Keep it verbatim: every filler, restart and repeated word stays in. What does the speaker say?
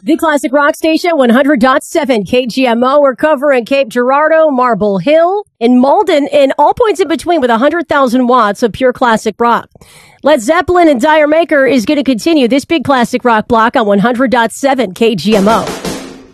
The Classic Rock Station, one hundred point seven K G M O. We're covering Cape Girardeau, Marble Hill, and Malden, and all points in between with one hundred thousand watts of pure classic rock. Led Zeppelin and Dire Maker is going to continue this big classic rock block on one hundred point seven K G M O.